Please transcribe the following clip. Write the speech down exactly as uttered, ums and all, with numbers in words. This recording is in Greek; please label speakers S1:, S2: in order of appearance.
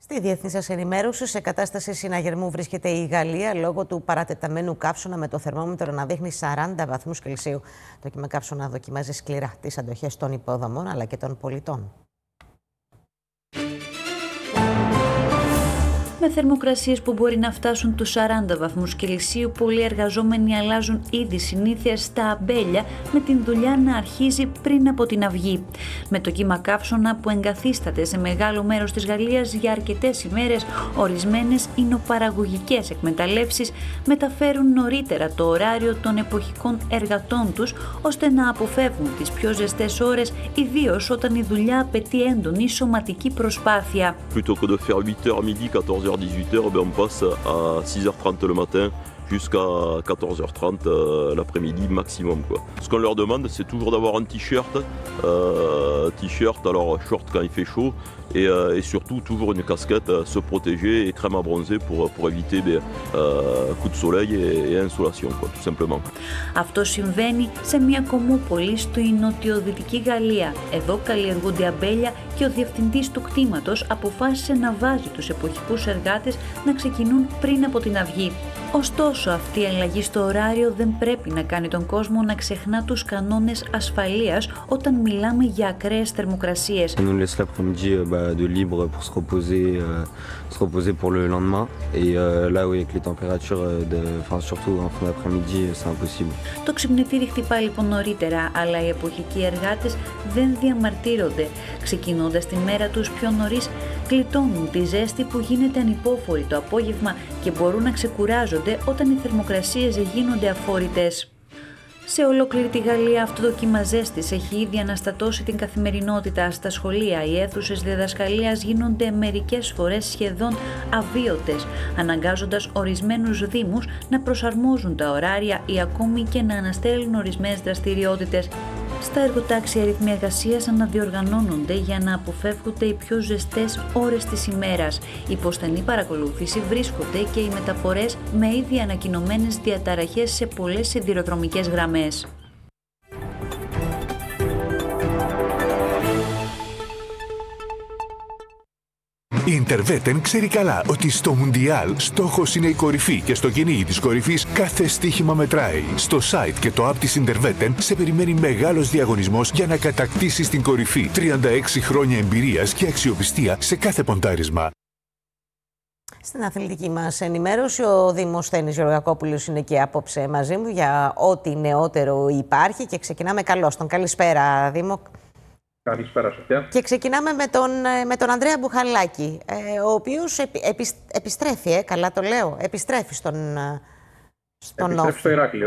S1: Στη διεθνή σας ενημέρωση, σε κατάσταση συναγερμού βρίσκεται η Γαλλία λόγω του παρατεταμένου καύσωνα με το θερμόμετρο να δείχνει σαράντα βαθμούς Κελσίου. Το κύμα καύσωνα δοκιμάζει σκληρά τις αντοχές των υποδομών αλλά και των πολιτών.
S2: Με θερμοκρασίες που μπορεί να φτάσουν τους σαράντα βαθμούς Κελσίου, πολλοί εργαζόμενοι αλλάζουν ήδη συνήθειες στα αμπέλια, με την δουλειά να αρχίζει πριν από την αυγή. Με το κύμα καύσωνα που εγκαθίσταται σε μεγάλο μέρος της Γαλλίας για αρκετές ημέρες, ορισμένες υνοπαραγωγικές εκμεταλλεύσεις μεταφέρουν νωρίτερα το ωράριο των εποχικών εργατών τους, ώστε να αποφεύγουν τις πιο ζεστές ώρες, ιδίως όταν η δουλειά απαιτεί έντονη σωματική προσπάθεια.
S3: dix-huit heures, ben on passe à six heures trente le matin jusqu'à quatorze heures trente euh, l'après-midi maximum, quoi. Ce qu'on leur demande, c'est toujours d'avoir un t-shirt, euh, t-shirt, alors short quand il fait chaud, et, euh, et surtout toujours une casquette, euh, se protéger et crème à bronzer pour, pour éviter des euh, coups de soleil et, et insolation, quoi, tout simplement.
S2: Αυτό συμβαίνει σε μια κομμόπολη στη νοτιοδυτική Γαλλία. Εδώ καλλιεργούνται αμπέλια και ο διευθυντής του κτήματος αποφάσισε να βάζει τους εποχικούς εργάτες να ξεκινούν πριν από την αυγή. Ωστόσο, αυτή η αλλαγή στο ωράριο δεν πρέπει να κάνει τον κόσμο να ξεχνά τους κανόνες ασφαλείας όταν μιλάμε για ακραίες θερμοκρασίες.
S4: On nous laisse l'après-midi bah, de libre pour se reposer, euh, se reposer pour le lendemain. Et euh, là, oui, avec les températures, de, enfin, surtout en fin d'après-midi, c'est impossible.
S2: Το ξυπνητήρι χτυπά λοιπόν νωρίτερα, αλλά οι εποχικοί εργάτες δεν διαμαρτύρονται. Ξεκινώντας τη μέρα τους πιο νωρίς, γλιτώνουν τη ζέστη που γίνεται ανυπόφορη το απόγευμα και μπορούν να ξεκουράζονται όταν οι θερμοκρασίες γίνονται αφόρητες. Σε ολόκληρη τη Γαλλία αυτό το κύμα ζέστης έχει ήδη αναστατώσει την καθημερινότητα. Στα σχολεία οι αίθουσες διδασκαλίας γίνονται μερικές φορές σχεδόν αβίωτες, αναγκάζοντας ορισμένους δήμους να προσαρμόζουν τα ωράρια ή ακόμη και να αναστέλνουν ορισμένες δραστηριότητες. Στα εργοτάξια οι ρυθμοί εργασίας αναδιοργανώνονται για να αποφεύγονται οι πιο ζεστές ώρες της ημέρας. Υπό στενή παρακολούθηση βρίσκονται και οι μεταφορές με ήδη ανακοινωμένες διαταραχές σε πολλές σιδηροδρομικές γραμμές.
S5: Η Interwetten ξέρει καλά ότι στο Μουντιάλ στόχος είναι η κορυφή και στο κυνήγι της κορυφής κάθε στοίχημα μετράει. Στο site και το app της Interwetten σε περιμένει μεγάλος διαγωνισμός για να κατακτήσεις την κορυφή. τριάντα έξι χρόνια εμπειρίας και αξιοπιστία σε κάθε ποντάρισμα.
S1: Στην αθλητική μας ενημέρωση, ο Δημοσθένης Γεωργακόπουλος είναι και απόψε μαζί μου για ό,τι νεότερο υπάρχει και ξεκινάμε καλώς τον. Καλησπέρα, Δήμο.
S6: Καλησπέρα, Σοφία.
S1: Και ξεκινάμε με τον, με τον Ανδρέα Μπουχαλάκη, ε, ο οποίος επι, επι, επιστρέφει, ε, καλά το λέω, επιστρέφει στον, στον
S6: Επιστρέφει στο Ηράκλειο.